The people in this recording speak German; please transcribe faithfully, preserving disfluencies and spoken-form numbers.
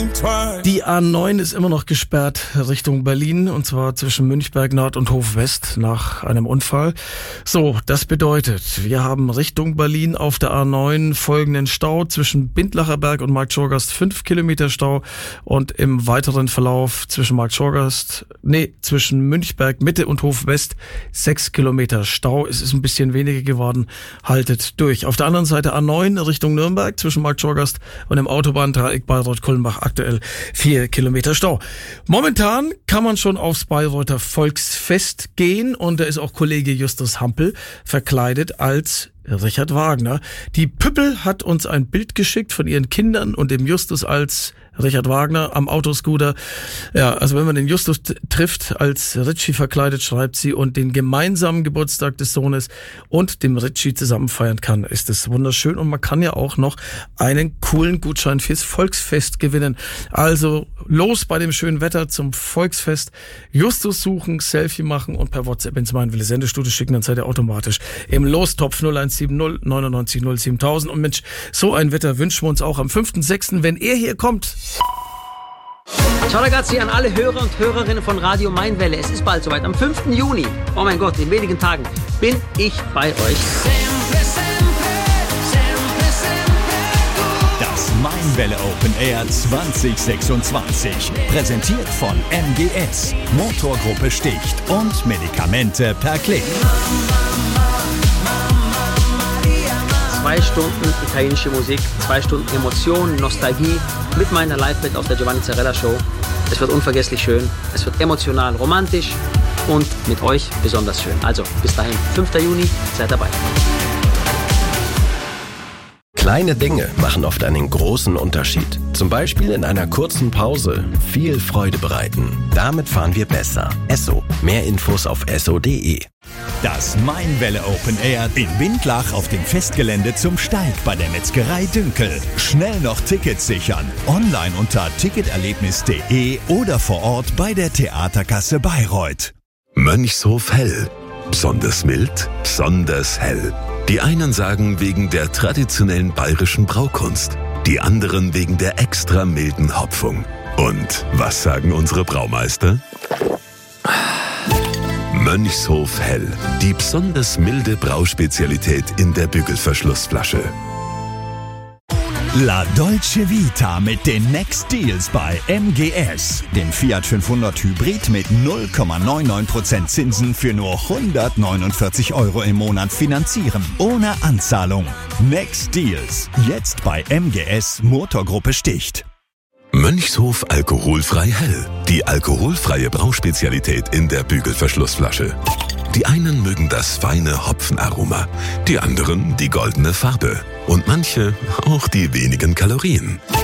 Die A neun ist immer noch gesperrt Richtung Berlin, und zwar zwischen Münchberg Nord und Hof West nach einem Unfall. So, das bedeutet, wir haben Richtung Berlin auf der A neun folgenden Stau zwischen Bindlacher Berg und Marktschorgast, fünf Kilometer Stau, und im weiteren Verlauf zwischen Marktschorgast, nee, zwischen Münchberg Mitte und Hof West sechs Kilometer Stau. Es ist ein bisschen weniger geworden, haltet durch. Auf der anderen Seite A neun Richtung Nürnberg zwischen Marktschorgast und dem Autobahndreieck Bayreuth-Kulmbach aktuell vier Kilometer Stau. Momentan kann man schon aufs Bayreuther Volksfest gehen, und da ist auch Kollege Justus Hampel verkleidet als Richard Wagner. Die Püppel hat uns ein Bild geschickt von ihren Kindern und dem Justus als Richard Wagner am Autoscooter. Ja, also wenn man den Justus t- trifft, als Ritchie verkleidet, schreibt sie, und den gemeinsamen Geburtstag des Sohnes und dem Ritchie zusammen feiern kann, ist es wunderschön. Und man kann ja auch noch einen coolen Gutschein fürs Volksfest gewinnen. Also los bei dem schönen Wetter zum Volksfest. Justus suchen, Selfie machen und per WhatsApp ins Meinwille Sendestudio schicken, dann seid ihr automatisch im Lostopf null eins sieben null neun neun null siebentausend. Und Mensch, so ein Wetter wünschen wir uns auch am fünften sechsten, wenn er hier kommt. Ciao ragazzi an alle Hörer und Hörerinnen von Radio Mainwelle. Es ist bald soweit. Am fünften Juni, oh mein Gott, in wenigen Tagen, bin ich bei euch. Das Mainwelle Open Air zwanzig sechsundzwanzig. Präsentiert von M G S. Motorgruppe Sticht und Medikamente per Klick. Zwei Stunden italienische Musik, zwei Stunden Emotion, Nostalgie mit meiner Liveband auf der Giovanni Zarella Show. Es wird unvergesslich schön, es wird emotional, romantisch und mit euch besonders schön. Also bis dahin, fünften Juni, seid dabei. Kleine Dinge machen oft einen großen Unterschied. Zum Beispiel in einer kurzen Pause viel Freude bereiten. Damit fahren wir besser. Esso. Mehr Infos auf esso punkt de. Das Mainwelle Open Air in Bindlach auf dem Festgelände zum Steig bei der Metzgerei Dünkel. Schnell noch Tickets sichern. Online unter ticketerlebnis punkt de oder vor Ort bei der Theaterkasse Bayreuth. Mönchshof Hell. Besonders mild, besonders hell. Die einen sagen wegen der traditionellen bayerischen Braukunst, die anderen wegen der extra milden Hopfung. Und was sagen unsere Braumeister? Mönchshof Hell, die besonders milde Brauspezialität in der Bügelverschlussflasche. La Dolce Vita mit den Next Deals bei M G S. Den Fiat fünfhundert Hybrid mit null Komma neunundneunzig Prozent Zinsen für nur hundertneunundvierzig Euro im Monat finanzieren. Ohne Anzahlung. Next Deals. Jetzt bei M G S Motorgruppe Sticht. Mönchshof alkoholfrei hell. Die alkoholfreie Brauspezialität in der Bügelverschlussflasche. Die einen mögen das feine Hopfenaroma, die anderen die goldene Farbe und manche auch die wenigen Kalorien.